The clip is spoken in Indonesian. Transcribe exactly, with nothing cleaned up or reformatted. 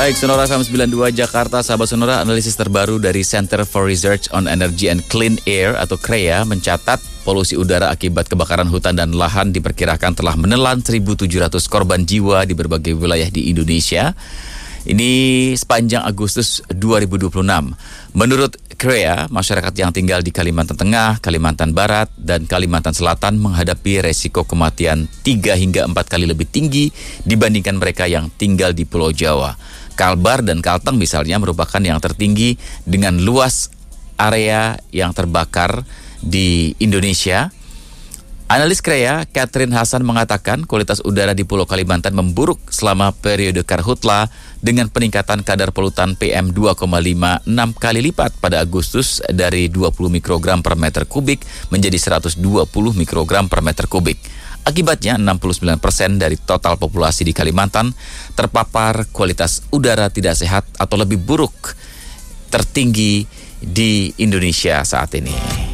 Baik, Sonora F M sembilan puluh dua Jakarta, sahabat Sonora, analisis terbaru dari Center for Research on Energy and Clean Air atau C R E A mencatat polusi udara akibat kebakaran hutan dan lahan diperkirakan telah menelan seribu tujuh ratus korban jiwa di berbagai wilayah di Indonesia. Ini sepanjang Agustus dua ribu dua puluh enam. Menurut C R E A, masyarakat yang tinggal di Kalimantan Tengah, Kalimantan Barat, dan Kalimantan Selatan menghadapi resiko kematian tiga hingga empat kali lebih tinggi dibandingkan mereka yang tinggal di Pulau Jawa. Kalbar dan Kalteng misalnya merupakan yang tertinggi dengan luas area yang terbakar di Indonesia. Analis C R E A, Catherine Hasan mengatakan kualitas udara di Pulau Kalimantan memburuk selama periode Karhutla dengan peningkatan kadar polutan P M dua koma lima enam kali lipat pada Agustus dari dua puluh mikrogram per meter kubik menjadi seratus dua puluh mikrogram per meter kubik. Akibatnya enam puluh sembilan persen dari total populasi di Kalimantan terpapar kualitas udara tidak sehat atau lebih buruk tertinggi di Indonesia saat ini.